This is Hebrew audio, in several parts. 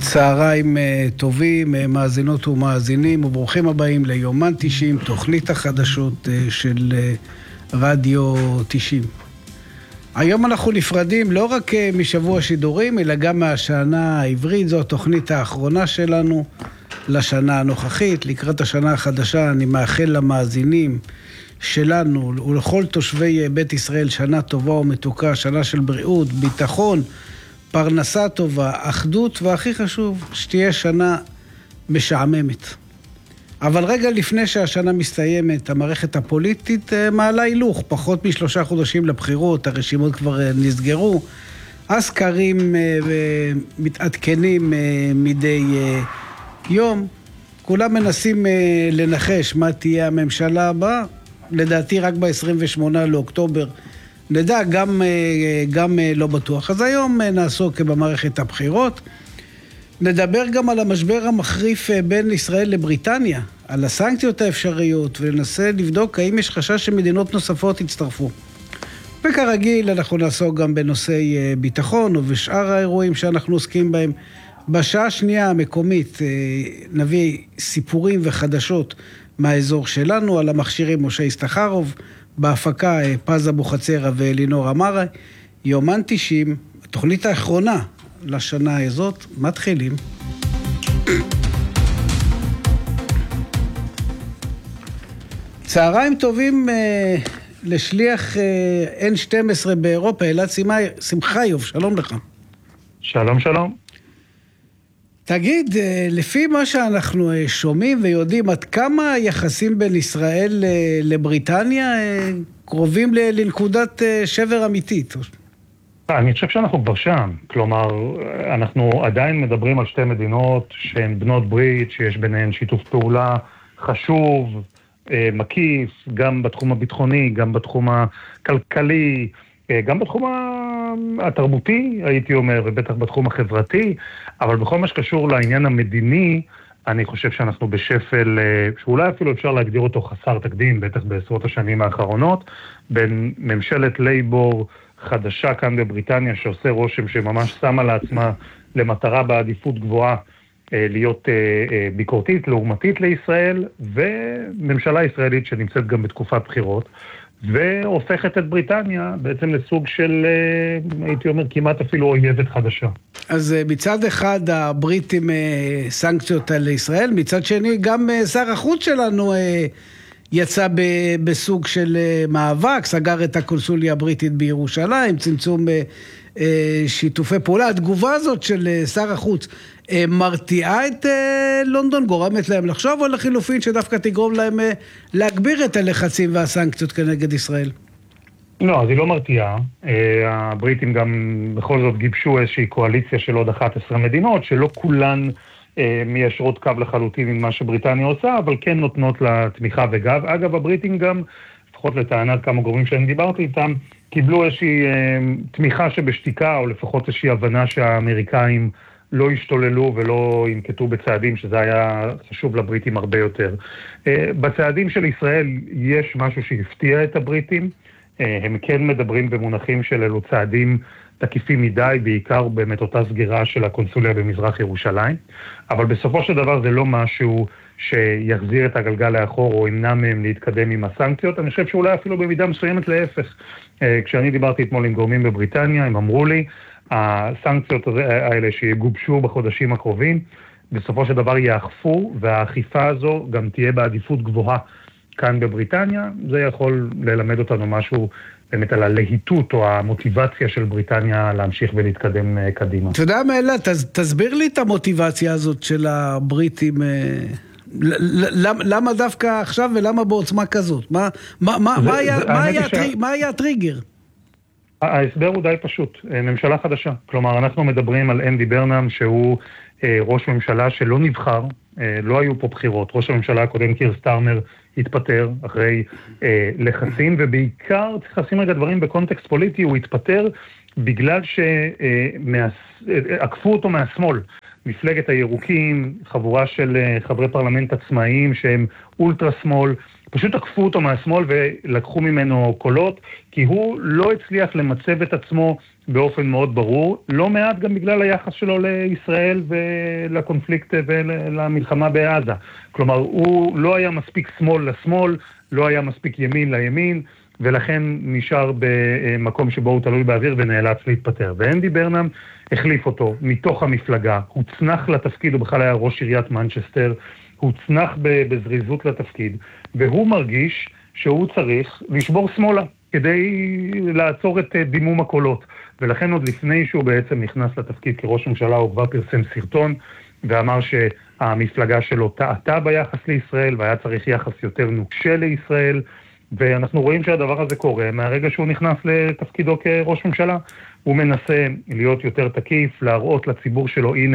צהריים טובים, מאזינות ומאזינים, וברוכים הבאים ליומן 90, תוכנית החדשות של רדיו 90. היום אנחנו נפרדים לא רק משבוע שידורים, אלא גם מהשנה העברית. זו התוכנית האחרונה שלנו לשנה הנוכחית. לקראת השנה החדשה אני מאחל למאזינים שלנו ולכל תושבי בית ישראל שנה טובה ומתוקה, שנה של בריאות, ביטחון, פרנסה טובה, אחדות, והכי חשוב, שתהיה שנה משעממת. אבל רגע לפני שהשנה מסתיימת, המערכת הפוליטית מעלה הילוך, פחות מ3 חודשים לבחירות, הרשימות כבר נסגרו, הסקרים מתעדכנים מדי יום, כולם מנסים לנחש מה תהיה הממשלה הבאה, לדעתי רק ב-28 לאוקטובר, נדע, גם לא בטוח. אז היום נעסוק במערכת הבחירות. נדבר גם על המשבר המחריף בין ישראל לבריטניה, על הסנקציות האפשריות, וננסה לבדוק האם יש חשש שמדינות נוספות יצטרפו. וכרגיל אנחנו נעסוק גם בנושאי ביטחון ובשאר האירועים שאנחנו עוסקים בהם. בשעה השנייה המקומית נביא סיפורים וחדשות מהאזור שלנו, על המכשירים משה ישתחרוב, בהפקה פז אבוחצירא ואלינור אמרה. יומן 90, התוכנית האחרונה לשנה הזאת, מתחילים. צהריים טובים לשליח N12 באירופה, אלעד שמחיוב, שלום לך. שלום, שלום. תגיד, לפי מה שאנחנו שומעים ויודעים, עד כמה היחסים בין ישראל לבריטניה קרובים לנקודת שבר אמיתית? אני חושב שאנחנו כבר שם. כלומר, אנחנו עדיין מדברים על שתי מדינות שהן בנות ברית, שיש ביניהן שיתוף פעולה חשוב, מקיף, גם בתחום הביטחוני, גם בתחום הכלכלי, גם בתחום התרבותי, הייתי אומר, ובטח בתחום החברתי, אבל בכל מה שקשור לעניין המדיני, אני חושב שאנחנו בשפל, שאולי אפילו אפשר להגדיר אותו חסר תקדים, בטח בעשרות השנים האחרונות, בין ממשלת לייבור חדשה כאן בבריטניה, שעושה רושם שממש שמה לעצמה למטרה בעדיפות גבוהה, להיות ביקורתית, לעומתית לישראל, וממשלה ישראלית שנמצאת גם בתקופת בחירות, והופכת את בריטניה בעצם לסוג של, הייתי אומר, כמעט אפילו אויבת חדשה. אז מצד אחד הבריטים סנקציות על ישראל, מצד שני גם שר החוץ שלנו יצא בסוג של מאבק, סגר את הקונסוליה הבריטית בירושלים, צמצום שיתופי פעולה. התגובה הזאת של שר החוץ מרתיעה את לונדון, גורמת להם לחשוב, או לחילופין שדווקא תגרום להם להגביר את הלחצים והסנקציות כנגד ישראל? לא, אז היא לא מרתיעה. הבריטים גם בכל זאת גיבשו איזושהי קואליציה של עוד 11 מדינות, שלא כולן מיישרות קו לחלוטין עם מה שבריטניה עושה, אבל כן נותנות לה תמיכה וגב. אגב, הבריטים גם, לפחות לטענת כמה גורמים שאני דיברתי איתם, קיבלו איזושהי תמיכה שבשתיקה, או לפחות איזושהי הבנה שהאמריקאים לא השתוללו ולא ינקטו בצעדים, שזה היה חשוב לבריטים הרבה יותר. בצעדים של ישראל יש משהו שהפתיע את הבריטים, הם כן מדברים במונחים של אלו צעדים תקיפים מדי, בעיקר באמת אותה סגירה של הקונסוליה במזרח ירושלים, אבל בסופו של דבר זה לא משהו שיחזיר את הגלגל לאחור או ימנע מהם להתקדם עם הסנקציות. אני חושב שאולי אפילו במידה מסוימת להפך. כשאני דיברתי אתמול עם גורמים בבריטניה, הם אמרו לי, הסנקציות האלה שיגובשו בחודשים הקרובים, בסופו של דבר יאכפו, והאכיפה הזו גם תהיה בעדיפות גבוהה כאן בבריטניה. זה יכול ללמד אותנו משהו באמת על הלהיטות או המוטיבציה של בריטניה להמשיך ולהתקדם קדימה. אתה יודע מה, תסביר לי את המוטיבציה הזאת של הבריטים, למה דווקא עכשיו ולמה בעוצמה כזאת? מה היה הטריגר? ההסבר הוא די פשוט, ממשלה חדשה. כלומר, אנחנו מדברים על אנדי ברנאם, שהוא ראש ממשלה שלא נבחר, לא היו פה בחירות. ראש הממשלה הקודם, קיר סטארמר, התפטר אחרי לחצים, ובעיקר צריך לשים רגע דברים בקונטקסט פוליטי, הוא התפטר בגלל שעקפו אותו מהשמאל, מפלגת הירוקים, חבורה של חברי פרלמנט עצמאיים שהם אולטרה שמאל, פשוט עקפו אותו מהשמאל ולקחו ממנו קולות, כי הוא לא הצליח למצב את עצמו באופן מאוד ברור, לא מעט גם בגלל היחס שלו לישראל ולקונפליקט ולמלחמה בעזה. כלומר, הוא לא היה מספיק שמאל לשמאל, לא היה מספיק ימין לימין, ולכן נשאר במקום שבו הוא תלוי באוויר ונאלץ להתפטר. ואנדי ברנם החליף אותו מתוך המפלגה, הוא צנח לתפקיד, הוא בכלל היה ראש עיריית מנצ'סטר, הוא צנח בזריזות לתפקיד, והוא מרגיש שהוא צריך לשבור שמאלה כדי לעצור את דימום הקולות. ולכן עוד לפני שהוא בעצם נכנס לתפקיד כראש ממשלה, הוא כבר פרסם סרטון ואמר שהמפלגה שלו טעתה ביחס לישראל והיה צריך יחס יותר נוקשה לישראל, ואנחנו רואים שהדבר הזה קורה מהרגע שהוא נכנס לתפקידו כראש ממשלה. הוא מנסה להיות יותר תקיף, להראות לציבור שלו, הנה,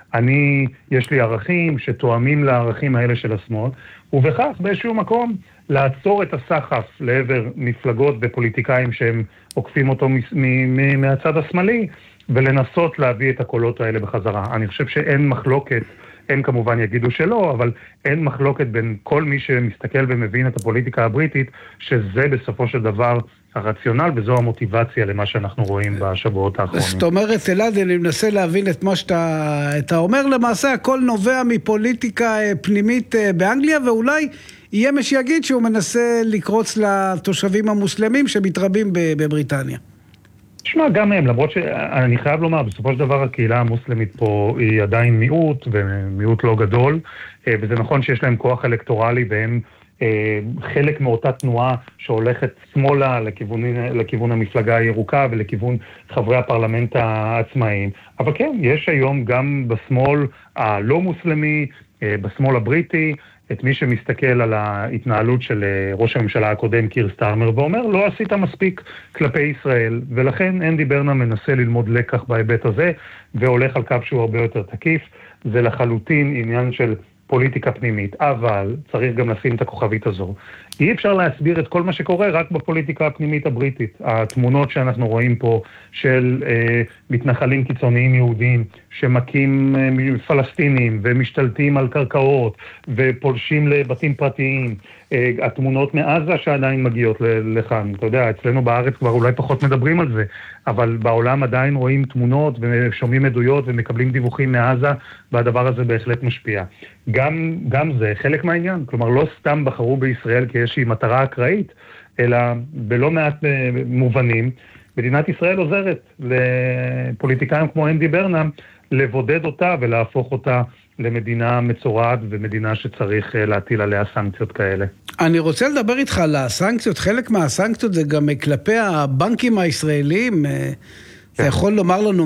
יש לי ערכים שתואמים לערכים האלה של השמאל, ובכך באיזשהו מקום לעצור את הסחף לעבר מפלגות ופוליטיקאים שהם עוקפים אותו מהצד השמאלי, ולנסות להביא את הקולות האלה בחזרה. אני חושב שאין מחלוקת, הם כמובן יגידו שלא, אבל אין מחלוקת בין כל מי שמסתכל ומבין את הפוליטיקה הבריטית, שזה בסופו של דבר הרציונל, וזו המוטיבציה למה שאנחנו רואים בשבועות האחרונים. זאת אומרת, אלעד, אני מנסה להבין את מה שאתה אומר, למעשה הכל נובע מפוליטיקה פנימית באנגליה, ואולי יהיה מי שיגיד שהוא מנסה לקרוץ לתושבים המוסלמים שמתרבים בבריטניה. תשמע, גם הם, למרות שאני חייב לומר, בסופו של דבר הקהילה המוסלמית פה היא עדיין מיעוט, ומיעוט לא גדול, וזה נכון שיש להם כוח אלקטורלי, והם חלק מאותה תנועה שהולכת שמאלה לכיוון המפלגה הירוקה ולכיוון חברי הפרלמנט העצמאיים. אבל כן, יש היום גם בשמאל הלא מוסלמי, בשמאל הבריטי, את מי שמסתכל על ההתנהלות של ראש הממשלה הקודם קיר סטארמר ואומר, לא עשית מספיק כלפי ישראל, ולכן אנדי ברנם מנסה ללמוד לקח בהיבט הזה, והולך על קו שהוא הרבה יותר תקיף. זה לחלוטין עניין של פוליטיקה פנימית, אבל צריך גם לשים את הכוכבית הזו. אי אפשר להסביר את כל מה שקורה רק בפוליטיקה הפנימית הבריטית. התמונות שאנחנו רואים פה של מתנחלים קיצוניים יהודים שמקים פלסטינים ומשתלטים על קרקעות ופולשים לבתים פרטיים, התמונות מעזה שעדיין מגיעות לכאן. אתה יודע, אצלנו בארץ כבר אולי פחות מדברים על זה, אבל בעולם עדיין רואים תמונות ושומעים עדויות ומקבלים דיווחים מעזה, והדבר הזה בהחלט משפיע. גם זה חלק מהעניין, כלומר לא סתם בחרו בישראל כאיזושהי מטרה אקראית, אלא בלא מעט מובנים, מדינת ישראל עוזרת לפוליטיקאים כמו אנדי ברנם לבודד אותה ולהפוך אותה למדינה מצורעת ומדינה שצריך להטיל עליה סנקציות כאלה. אני רוצה לדבר איתך על הסנקציות, חלק מהסנקציות זה גם כלפי הבנקים הישראלים. אתה יכול לומר לנו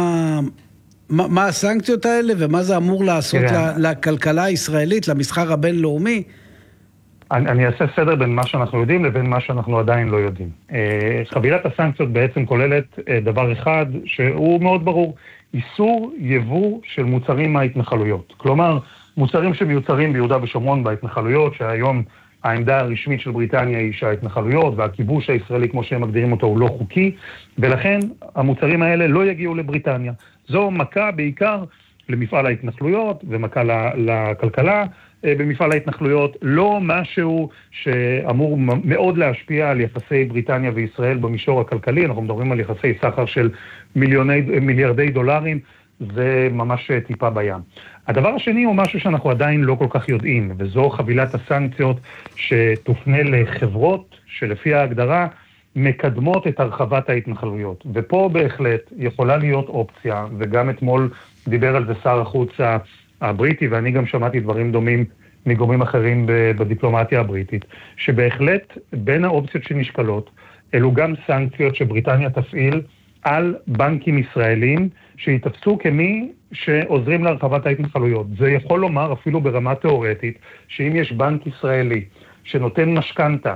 מה הסנקציות האלה ומה זה אמור לעשות לכלכלה הישראלית, למסחר הבינלאומי? אני אעשה סדר בין מה שאנחנו יודעים לבין מה שאנחנו עדיין לא יודעים. חבילת הסנקציות בעצם כוללת דבר אחד שהוא מאוד ברור, איסור יבוא של מוצרים מההתנחלויות. כלומר, מוצרים שמיוצרים ביהודה ושומרון בהתנחלויות, שהיום העמדה הרשמית של בריטניה היא שההתנחלויות והכיבוש הישראלי כמו שהם מגדירים אותו הוא לא חוקי, ולכן המוצרים האלה לא יגיעו לבריטניה. זו מכה בעיקר למפעל ההתנחלויות ומכה לכלכלה במפעל ההתנחלויות, לא משהו שאמור מאוד להשפיע על יחסי בריטניה וישראל במישור הכלכלי. אנחנו מדברים על יחסי סחר של מיליארדי דולרים, זה ממש טיפה בים. הדבר השני הוא משהו שאנחנו עדיין לא כל כך יודעים, וזו חבילת הסנקציות שתופנה לחברות שלפי ההגדרה מקדמות את הרחבת ההתנחלויות. ופה בהחלט יכולה להיות אופציה, וגם אתמול דיבר על זה שר החוץ הבריטי, ואני גם שמעתי דברים דומים מגורמים אחרים בדיפלומטיה הבריטית, שבהחלט בין האופציות שנשקלות, אלו גם סנקציות שבריטניה תפעיל על בנקים ישראלים, שיתפסו כמי שעוזרים להרחבת ההתנחלויות. זה יכול לומר אפילו ברמה תיאורטית, שאם יש בנק ישראלי שנותן משכנתה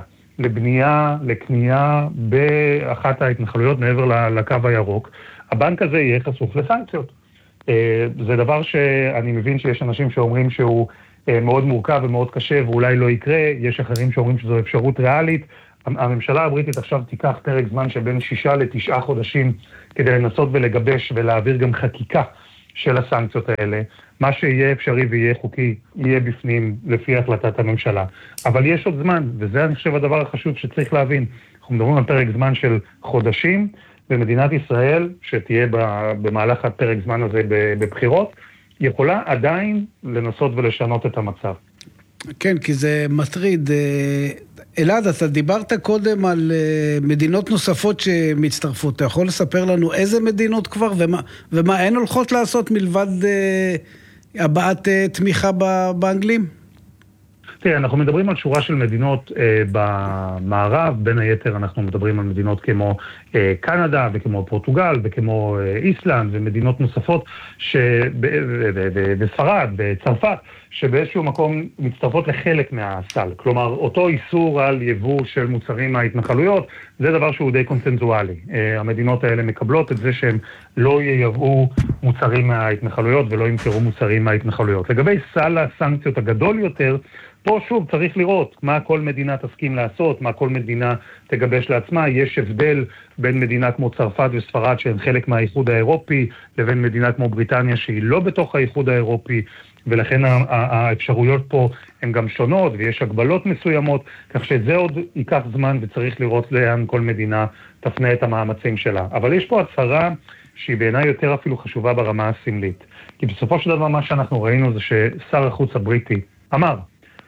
לקנייה באחת ההתנחלויות מעבר לקו הירוק, הבנק הזה יהיה חשוף לסנקציות. זה דבר שאני מבין שיש אנשים שאומרים שהוא מאוד מורכב ומאוד קשה ואולי לא יקרה, יש אחרים שאומרים שזו אפשרות ריאלית, הממשלה הבריטית עכשיו תיקח פרק זמן שבין 6 ל9 חודשים כדי לנסות ולגבש ולהעביר גם חקיקה של הסנקציות האלה. מה שיהיה אפשרי ויהיה חוקי יהיה בפנים לפי החלטת הממשלה. אבל יש עוד זמן, וזה אני חושב הדבר החשוב שצריך להבין. אנחנו מדברים על פרק זמן של חודשים, ומדינת ישראל, שתהיה במהלך הפרק זמן הזה בבחירות, יכולה עדיין לנסות ולשנות את המצב. כן, כי זה מטריד. אלעד, אתה דיברת קודם על מדינות נוספות שמצטרפות. אתה יכול לספר לנו איזה מדינות כבר ומה הן הולכות לעשות מלבד הבעת תמיכה באנגלים? תראה, אנחנו מדברים על שורה של מדינות במערב, בין היתר אנחנו מדברים על מדינות כמו קנדה וכמו פורטוגל וכמו איסלנד ומדינות נוספות בספרד, בצרפת, שבאיזשהו מקום מצטרפות לחלק מהסל. כלומר, אותו איסור על יבוא של מוצרים מההתנחלויות, זה דבר שהוא די קונצנזואלי. המדינות האלה מקבלות את זה שהם לא ייבאו מוצרים מההתנחלויות ולא ימכרו מוצרים מההתנחלויות. לגבי סל הסנקציות הגדול יותר, פה שוב צריך לראות מה כל מדינה תסכים לעשות, מה כל מדינה תגבש לעצמה. יש הבדל בין מדינה כמו צרפת וספרד שהן חלק מהאיחוד האירופי, לבין מדינה כמו בריטניה שהיא לא בתוך האיחוד האירופי, ולכן האפשרויות פה הן גם שונות ויש הגבלות מסוימות, כך שזה עוד ייקח זמן וצריך לראות לאן כל מדינה תפנה את המאמצים שלה. אבל יש פה הצהרה שהיא בעיניי יותר אפילו חשובה ברמה הסמלית. כי בסופו של דבר מה שאנחנו ראינו זה ששר החוץ הבריטי אמר,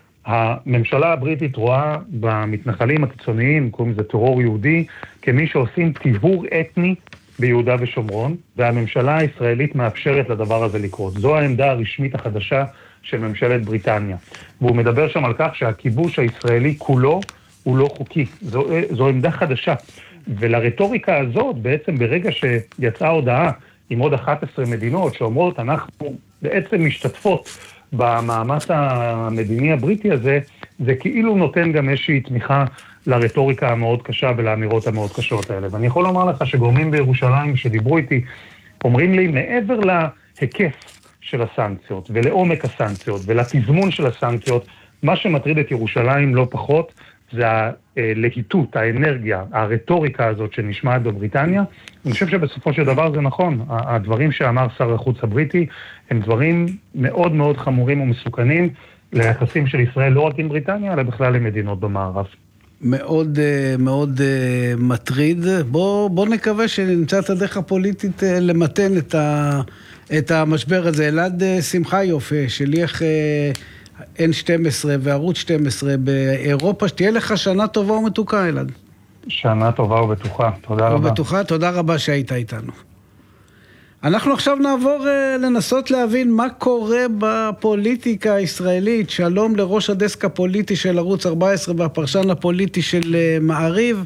הממשלה הבריטית רואה במתנחלים הקיצוניים, קוראים לזה טרור יהודי, כמי שעושים טיהור אתני ביהודה ושומרון, והממשלה הישראלית מאפשרת לדבר הזה לקרות. זו העמדה הרשמית החדשה של ממשלת בריטניה. והוא מדבר שם על כך שהכיבוש הישראלי כולו הוא לא חוקי. זו עמדה חדשה. ולרטוריקה הזאת, בעצם ברגע שיצאה הודעה עם עוד 11 מדינות שאומרות, אנחנו בעצם משתתפות במאמץ המדיני הבריטי הזה, זה כאילו נותן גם איזושהי תמיכה לרטוריקה המאוד קשה ולאמירות המאוד קשות האלה. ואני יכול לומר לך שגורמים בירושלים שדיברו איתי, אומרים לי, מעבר להיקף של הסנקציות ולעומק הסנקציות ולתזמון של הסנקציות, מה שמטריד את ירושלים לא פחות, זה הלהיטות, האנרגיה, הרטוריקה הזאת שנשמעת בבריטניה. אני חושב שבסופו של דבר זה נכון. הדברים שאמר שר החוץ הבריטי הם דברים מאוד מאוד חמורים ומסוכנים ליחסים של ישראל, לא רק עם בריטניה, אלא בכלל למדינות במערב. מאוד מאוד מטריד. בוא נקווה שנמצא את הדרך הפוליטית למתן את המשבר הזה. אלעד שמחיוף, שליח N12 וערוץ 12 באירופה, שתהיה לך שנה טובה ומתוקה, אלעד. שנה טובה ובטוחה, תודה רבה. ובטוחה, תודה רבה שהיית איתנו. אנחנו עכשיו נעבור לנסות להבין מה קורה בפוליטיקה הישראלית. שלום לראש הדסק הפוליטי של ערוץ 14 והפרשן הפוליטי של מעריב,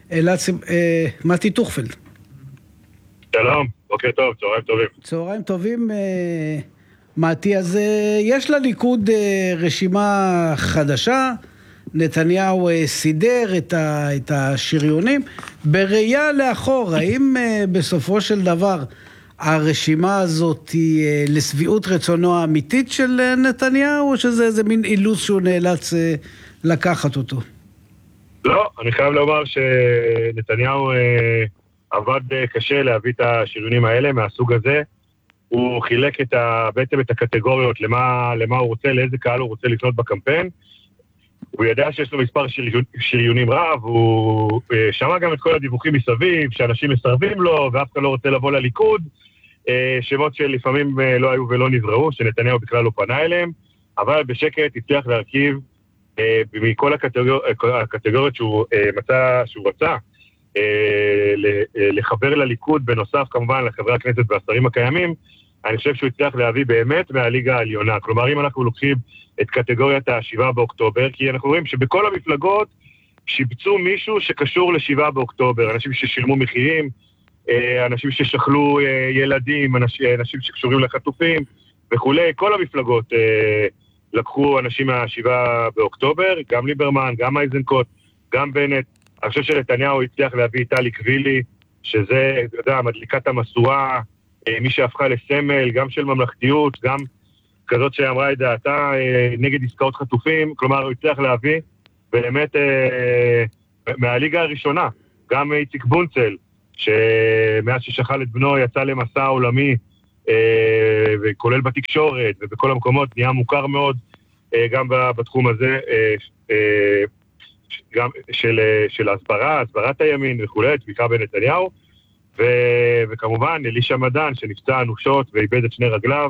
מתי טוכפלד. שלום, בוקר טוב, צהריים טובים. צהריים טובים, מתי. אז יש לליכוד רשימה חדשה, נתניהו סידר את השריונים. בראייה לאחור, האם בסופו של דבר הרשימה הזאת היא לסביעות רצונו האמיתית של נתניהו, או שזה איזה מין אילוץ שהוא נאלץ לקחת אותו? לא, אני חייב לומר שנתניהו עבד קשה להביא את השריונים האלה מהסוג הזה. הוא חילק בעצם את הקטגוריות למה הוא רוצה, לאיזה קהל הוא רוצה לפנות בקמפיין. הוא ידע שיש לו מספר שריונים רב, הוא שמע גם את כל הדיווחים מסביב, שאנשים מסרבים לו, ואף אחד לא רוצה לבוא לליכוד, שמות שלפעמים לא היו ולא נזרעו, שנתניהו בכלל לא פנה אליהם, אבל בשקט הצליח להרכיב מכל הקטגוריות שהוא מצא, שהוא רצה, לחבר לליכוד, בנוסף כמובן לחברי הכנסת והשרים הקיימים. אני חושב שהוא הצליח להביא באמת מהליגה העליונה. כלומר, אם אנחנו לוקחים את קטגוריית ה-7 באוקטובר, כי אנחנו רואים שבכל המפלגות שיבצו מישהו שקשור ל-7 באוקטובר, אנשים ששילמו מחירים, אנשים ששכלו ילדים, אנשים שקשורים לחטופים וכולי. כל המפלגות לקחו אנשים מה-7 באוקטובר, גם ליברמן, גם אייזנקוט, גם בנט. אני חושב שנתניהו הצליח להביא טלי קבילי, שזה, אתה יודע, מדליקת המשואה, מי שהפכה לסמל, גם של ממלכתיות, גם כזאת שאמרה את דעתה נגד עסקאות חטופים. כלומר, הוא הצליח להביא באמת מהליגה הראשונה, גם איציק בונצל, שמאז ששכל את בנו יצא למסע עולמי, וכולל בתקשורת ובכל המקומות, נהיה מוכר מאוד גם בתחום הזה, גם של ההסברה, הסברת הימין וכולי, תמיכה בנתניהו, וכמובן אלישע מדן שנפצע אנושות ואיבד את שני רגליו.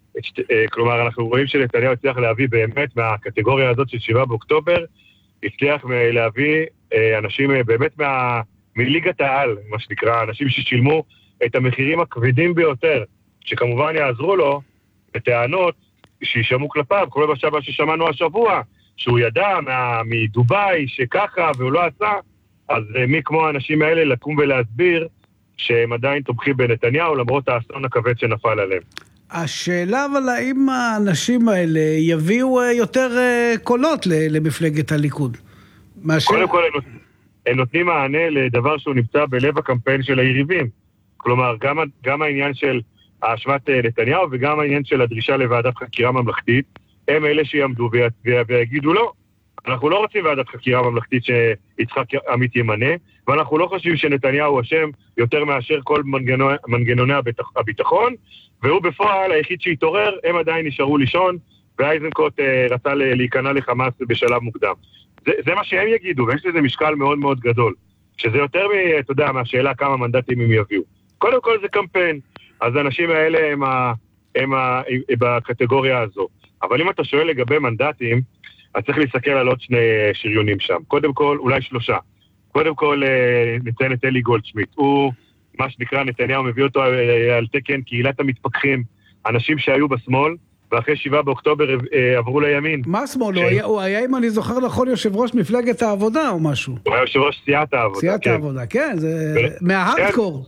כלומר, אנחנו רואים שנתניהו הצליח להביא באמת מהקטגוריה הזאת של 7 באוקטובר, הצליח להביא אנשים באמת מליגת העל, מה שנקרא, אנשים ששילמו את המחירים הכבדים ביותר, שכמובן יעזרו לו בטענות שישמעו כלפיו, כל מה ששמענו השבוע, שהוא ידע מדוביי שככה והוא לא עשה, אז מי כמו האנשים האלה לקום ולהסביר שהם עדיין תומכים בנתניהו למרות האסון הכבד שנפל עליהם. השאלה אבל האם האנשים האלה יביאו יותר קולות למפלגת הליכוד? קודם כל הם נותנים מענה לדבר שהוא נמצא בלב הקמפיין של היריבים. כלומר, גם העניין של האשמת נתניהו וגם העניין של הדרישה לוועדת חקירה ממלכתית, הם אלה שיעמדו ויגידו לא. אנחנו לא רוצים ועדת חקירה ממלכתית שיצחק עמית ימנה, ואנחנו לא חושבים שנתניהו אשם יותר מאשר כל מנגנוני הביטחון, והוא בפועל היחיד שהתעורר, הם עדיין נשארו לישון, ואייזנקוט רצה להיכנע לחמאס בשלב מוקדם. זה מה שהם יגידו, ויש לזה משקל מאוד מאוד גדול, שזה יותר אתה יודע, מהשאלה כמה מנדטים הם יביאו. קודם כל זה קמפיין, אז האנשים האלה הם בקטגוריה הזו. אבל אם אתה שואל לגבי מנדטים, אז צריך להסתכל על עוד 2 שריונים שם. קודם כל, אולי 3. קודם כל, ניתן את אלי גולדשמיט. הוא, מה שנקרא, נתניהו מביא אותו על תקן קהילת המתפכחים, אנשים שהיו בשמאל, ואחרי 7 באוקטובר עברו לימין. מה שמאל? הוא היה, אם אני זוכר נכון, יושב ראש מפלגת העבודה או משהו. הוא היה יושב ראש סיעת העבודה. סיעת העבודה, כן, זה מההארדקור.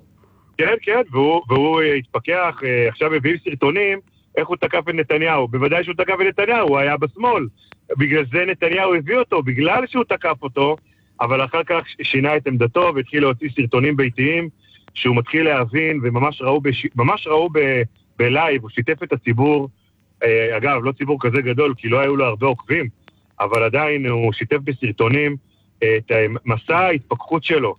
כן, והוא התפכח, עכשיו מביאים סרטונים, איך הוא תקף את נתניהו. בוודאי שהוא תקף את נתניהו, הוא היה בשמאל. בגלל זה נתניהו הביא אותו, בגלל שהוא תקף אותו, אבל אחר כך שינה את עמדתו והתחיל להוציא סרטונים ביתיים, שהוא מתחיל להבין, וממש ראו בלייב, הוא שיתף את הציבור, אגב, לא ציבור כזה גדול, כי לא היו לו הרבה עוקבים, אבל עדיין הוא שיתף בסרטונים את מסע ההתפכחות שלו,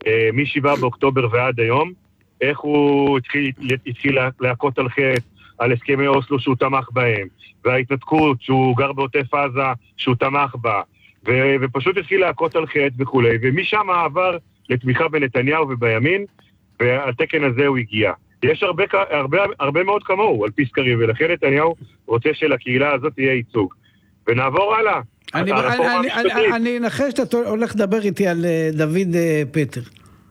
מ-7 באוקטובר ועד היום, איך הוא התחיל להכות על חטא, על הסכמי אוסלו שהוא תמך בהם, וההתנתקות שהוא גר בעוטף עזה שהוא תמך בה, ופשוט התחיל להכות על חטא וכו', ומשם עבר לתמיכה בנתניהו ובימין, ועל תקן הזה הוא הגיע. יש הרבה מאוד כמוהו על פי סקרים, ולכן נתניהו רוצה שלקהילה הזאת תהיה ייצוג. ונעבור הלאה. אני נחש שאתה הולך לדבר איתי על דוד פטר.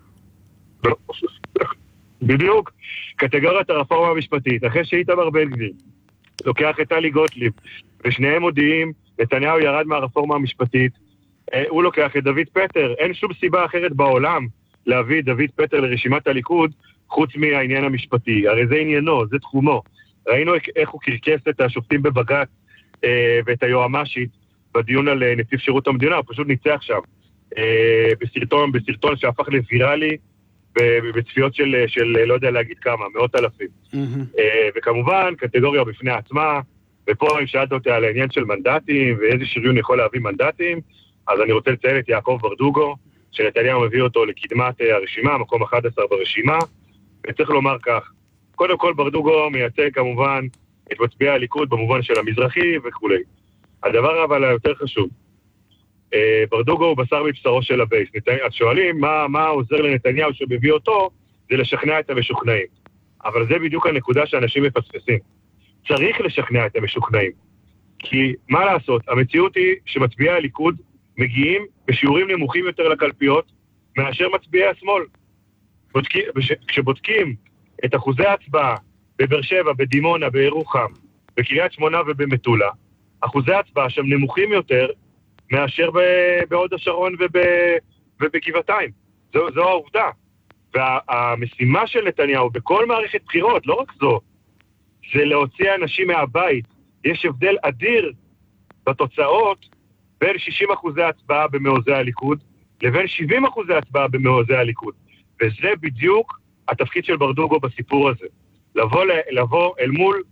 בדיוק, קטגוריית הרפורמה המשפטית, אחרי שאיתמר בן גביר לוקח את טלי גוטליב, ושניהם מודיעים, נתניהו ירד מהרפורמה המשפטית, הוא לוקח את דוד פטר, אין שום סיבה אחרת בעולם להביא את דוד פטר לרשימת הליכוד, חוץ מהעניין המשפטי, הרי זה עניינו, זה תחומו. ראינו איך הוא קרקס את השופטים בבג"ץ ואת היועמ"שית בדיון על נציב שירות המדינה, הוא פשוט ניצח שם, בסרטון שהפך לוויראלי, בצפיות של לא יודע להגיד כמה, 100,000. וכמובן, קטגוריה בפני עצמה, ופה אם שאלת אותי על העניין של מנדטים, ואיזה שריון יכול להביא מנדטים, אז אני רוצה לציין את יעקב ברדוגו, שנתניהו מביא אותו לקדמת הרשימה, מקום 11 ברשימה, וצריך לומר כך, קודם כל ברדוגו מייצג כמובן את מצביעי הליכוד במובן של המזרחי וכו'. הדבר אבל היותר חשוב, ברדוגו הוא בשר מבשרו של הבייס. אז שואלים מה עוזר לנתניהו שמביא אותו, זה לשכנע את המשוכנעים. אבל זה בדיוק הנקודה שאנשים מפספסים. צריך לשכנע את המשוכנעים. כי מה לעשות, המציאות היא שמצביעי הליכוד מגיעים בשיעורים נמוכים יותר לקלפיות מאשר מצביעי השמאל. כשבודקים את אחוזי ההצבעה בבאר שבע, בדימונה, בירוחם, בקריית שמונה ובמטולה, אחוזי ההצבעה שם נמוכים יותר מאשר בהוד השרון ובגבעתיים. זו העובדה. והמשימה של נתניהו בכל מערכת בחירות, לא רק זו, זה להוציא אנשים מהבית. יש הבדל אדיר בתוצאות בין 60% הצבעה במעוזי הליכוד לבין 70% הצבעה במעוזי הליכוד. וזה בדיוק התפקיד של ברדוגו בסיפור הזה. לבוא אל מול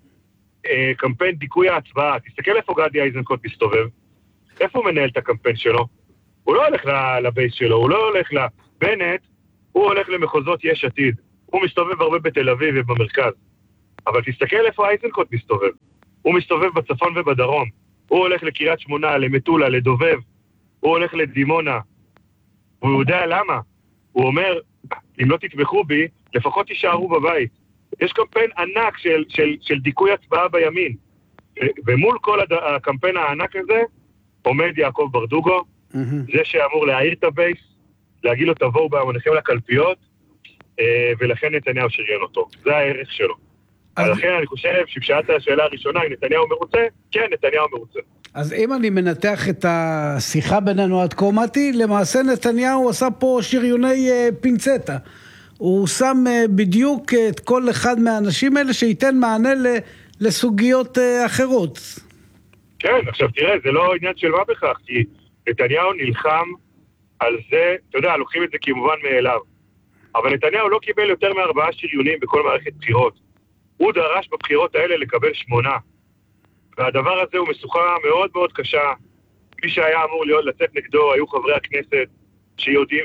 קמפיין דיכוי ההצבעה. תסתכל איפה גדי איזנקוט מסתובב. איפה הוא מנהל את הקמפיין שלו? הוא לא הולך לבייס שלו, הוא לא הולך לבנט, הוא הולך למחוזות יש עתיד. הוא מסתובב הרבה בתל אביב ובמרכז. אבל תסתכל איפה אייזנקוט מסתובב. הוא מסתובב בצפון ובדרום. הוא הולך לקריית שמונה, למטולה, לדובב. הוא הולך לדימונה. הוא יודע למה. הוא אומר, אם לא תתמכו בי, לפחות תישארו בבית. יש קמפיין ענק של דיכוי הצבעה בימין. ומול כל הקמפיין הענק הזה, עומד יעקב ברדוגו, זה שאמור להעיר את הבייס, להגיד לו תבואו בהמוניכם לקלפיות, ולכן נתניהו שריין אותו. זה הערך שלו. אז לכן אני חושב שבשעת השאלה הראשונה, אם נתניהו מרוצה, כן, נתניהו מרוצה. אז אם אני מנתח את השיחה בינינו עד כה, מתי, למעשה נתניהו עשה פה שריוני פינצטה. הוא שם בדיוק את כל אחד מהאנשים האלה שייתן מענה לסוגיות אחרות. כן, עכשיו תראה, זה לא עניין של מה בכך, כי נתניהו נלחם על זה, אתה יודע, לוקחים את זה כמובן מאליו. אבל נתניהו לא קיבל יותר מ4 שריונים בכל מערכת בחירות. הוא דרש בבחירות האלה לקבל 8. והדבר הזה הוא משוכה מאוד מאוד קשה. מי שהיה אמור לצאת נגדו היו חברי הכנסת שיודעים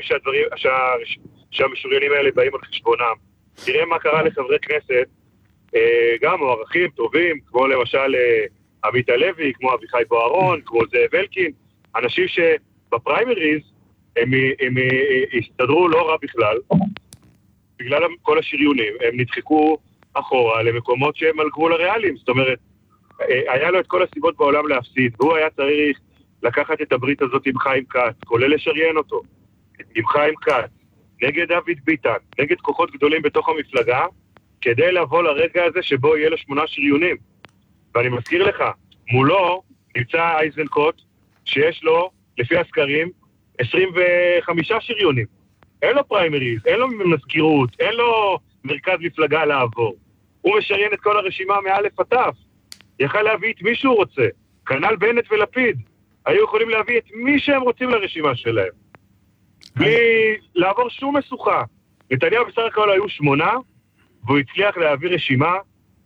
שהמשוריינים האלה באים על חשבונם. תראה מה קרה לחברי כנסת, גם מוערכים טובים, כמו למשל עמית הלוי, כמו אביחי בוארון, כמו זאב אלקין, אנשים שבפריימריז הם הסתדרו לא רע בכלל, בגלל כל השריונים, הם נדחקו אחורה למקומות שהם על גבול הריאליים, זאת אומרת, היה לו את כל הסיבות בעולם להפסיד, והוא היה צריך לקחת את הברית הזאת עם חיים כץ, כולל לשריין אותו, עם חיים כץ, נגד דוד ביטן, נגד כוחות גדולים בתוך המפלגה, כדי לבוא לרגע הזה שבו יהיה לו 8 שריונים. ואני מזכיר לך, מולו נמצא אייזנקוט, שיש לו, לפי הסקרים, 25 שריונים. אין לו פריימריז, אין לו מזכירות, אין לו מרכז מפלגה לעבור. הוא משריין את כל הרשימה מאלף עד תף. יכל להביא את מי שהוא רוצה. כנ"ל בנט ולפיד. היו יכולים להביא את מי שהם רוצים לרשימה שלהם. בלי לעבור שום משוכה. נתניהו בסך הכל היו 8, והוא הצליח להביא רשימה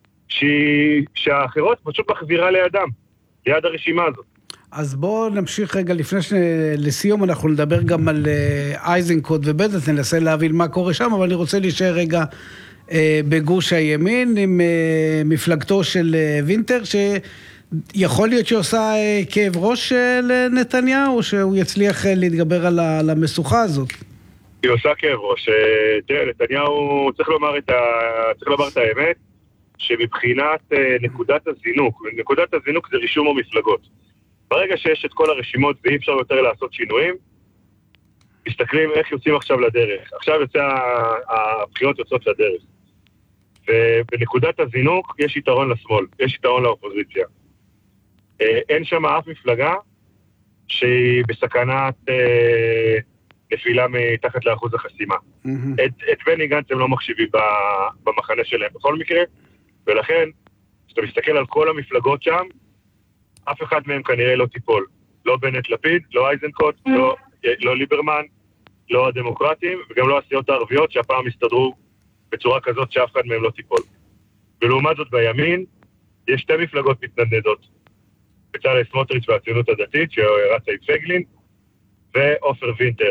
שהאחרות פשוט מחזירה לידם, ליד הרשימה הזאת. אז בואו נמשיך רגע, לפני לסיום אנחנו נדבר גם על אייזנקוט ובנט, ננסה להבין מה קורה שם, אבל אני רוצה להישאר רגע בגוש הימין עם מפלגתו של וינטר, שיכול להיות שעושה כאב ראש לנתניהו, שהוא יצליח להתגבר על המשוכה הזאת. היא עושה כאב ראש. תראה, נתניהו צריך לומר את האמת, שמבחינת נקודת הזינוק זה רישום המפלגות. ברגע שיש את כל הרשימות ואי אפשר יותר לעשות שינויים, מסתכלים איך יוצאים עכשיו לדרך. עכשיו הבחירות יוצאות לדרך. ובנקודת הזינוק יש יתרון לשמאל, יש יתרון לאופוזיציה. אין שם אף מפלגה שהיא בסכנת נפילה מתחת לאחוז החסימה. את בני גנץ הם לא מחשיבים במחנה שלהם בכל מקרה, ולכן, כשאתה מסתכל על כל המפלגות שם, אף אחד מהם כנראה לא תיפול. לא בנט לפיד, לא אייזנקוט, לא ליברמן, לא הדמוקרטים, וגם לא הסיעות הערביות שהפעם הסתדרו בצורה כזאת שאף אחד מהם לא תיפול. ולעומת זאת בימין, יש 2 מפלגות מתנדנדות. בצלאל סמוטריץ' והציונות הדתית, שרצה עם פייגלין, ועופר וינטר.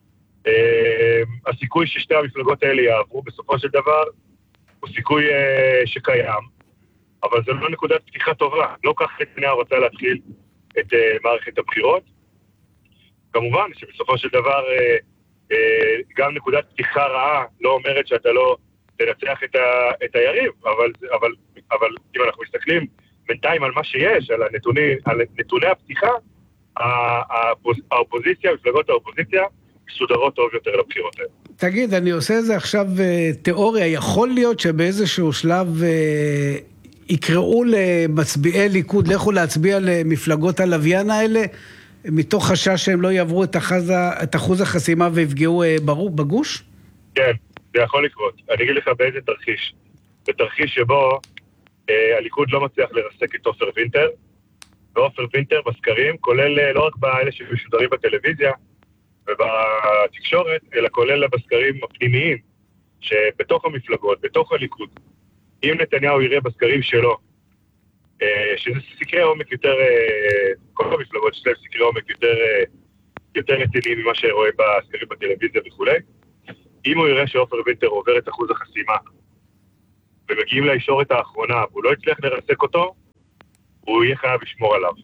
הסיכוי ששתי המפלגות האלה יעברו בסופו של דבר, הוא סיכוי שקיים, אבל זה לא נקודת פתיחה טובה. לא כך נתניהו רוצה להתחיל את מערכת הבחירות. כמובן שבסופו של דבר גם נקודת פתיחה רעה לא אומרת שאתה לא תנצח את היריב, אבל אם אנחנו מסתכלים בינתיים על מה שיש, על נתוני הפתיחה, האופוזיציה, מפלגות האופוזיציה, מסודרות טוב יותר לבחירות האלה. תגיד, אני עושה את זה עכשיו תיאוריה, יכול להיות שבאיזשהו שלב יקראו למצביעי ליכוד, לכו להצביע למפלגות הלוויין האלה, מתוך חשש שהם לא יעברו את אחוז החסימה ויפגעו בגוש? כן, זה יכול לקרות. אני אגיד לך באיזה תרחיש. בתרחיש שבו הליכוד לא מצליח לרסק את עופר וינטר, ועופר וינטר בסקרים, כולל לא רק באלה שמשודרים בטלוויזיה ובתקשורת, אלא כולל בסקרים הפנימיים, שבתוך המפלגות, בתוך הליכוד, אם נתניהו יראה בסקרים שלו, שזה סקרי עומק יותר, כל המפלגות שלהם סקרי עומק יותר יותר רציני ממה שרואה בסקרים בטלוויזיה וכולי. אם הוא יראה שעופר וינטר עובר את אחוז החסימה, ומגיעים לישורת האחרונה, והוא לא יצליח לרסק אותו, הוא יהיה חייב לשמור עליו.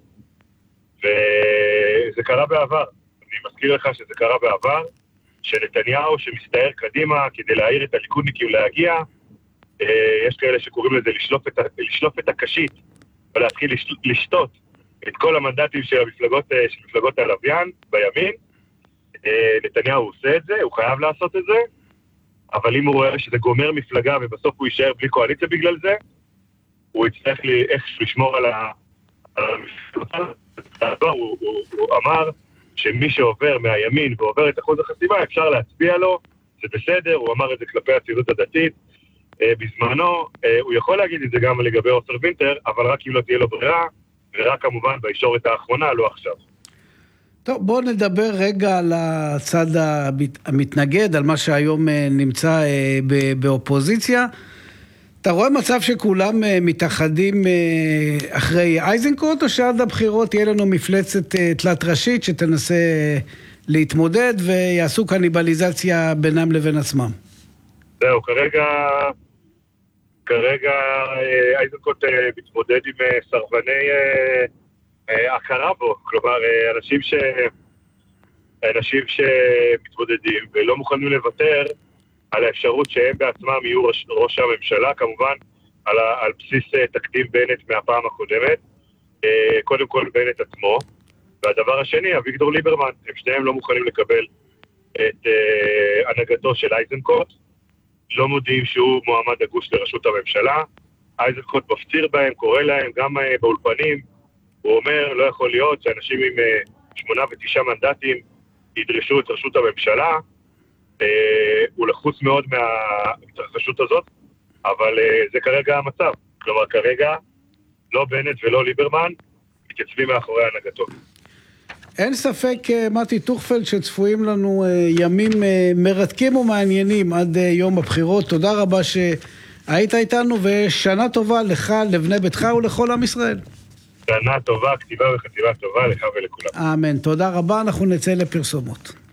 וזה קרה בעבר. אני מזכיר לך שזה קרה בעבר, שנתניהו שמסתער קדימה כדי להעיר את הליכודניקים להגיע, יש כאלה שקוראים לזה לשלוף את הקשית, ולהתחיל לשתות את כל המנדטים של מפלגות הלוויין בימין. נתניהו עושה את זה, הוא חייב לעשות את זה, אבל אם הוא רואה שזה גומר מפלגה ובסוף הוא יישאר בלי קואליציה בגלל זה, הוא יצטרך איך לשמור על המפלגה. הוא אמר שמי שעובר מהימין ועובר את אחוז החסימה אפשר להצביע לו, זה בסדר, הוא אמר את זה כלפי הציונות הדתית בזמנו, הוא יכול להגיד את זה גם לגבי עופר וינטר, אבל רק אם לא תהיה לו ברירה, ורק כמובן בישורת האחרונה, לא עכשיו. טוב, בואו נדבר רגע על הצד המתנגד, על מה שהיום נמצא באופוזיציה. אתה רואה מצב שכולם מתאחדים אחרי איזנקוט, או שעד הבחירות תהיה לנו מפלצת תלת ראשית שתנסה להתמודד ויעשו קניבליזציה בינם לבין עצמם? זהו, כרגע איזנקוט מתמודד עם סרבני הכרה בו, כלומר אנשים שמתמודדים ולא מוכנים לוותר על האפשרות שהם בעצמם יהיו ראש הממשלה, כמובן על בסיס תקדים בנט מהפעם הקודמת, קודם כל בנט עצמו, והדבר השני, אביגדור ליברמן, הם שניהם לא מוכנים לקבל את הנהגתו של איזנקוט, לא מודיעים שהוא מועמד הגוש לראשות הממשלה, איזנקוט מפציר בהם, קורא להם, גם באולפנים, הוא אומר, לא יכול להיות שאנשים עם 8 ו9 מנדטים ידרשו את ראשות הממשלה, הוא לחוץ מאוד מההתרחשות הזאת, אבל זה כרגע המצב. כלומר, כרגע לא בנט ולא ליברמן מתייצבים מאחורי הנהגתו. אין ספק, מתי טוכפלד, שצפויים לנו ימים מרתקים ומעניינים עד יום הבחירות. תודה רבה שהיית איתנו, ושנה טובה לך, לבני ביתך ולכל עם ישראל. שנה טובה, כתיבה וחתיבה טובה לך ולכולם. אמן, תודה רבה, אנחנו נצא לפרסומות.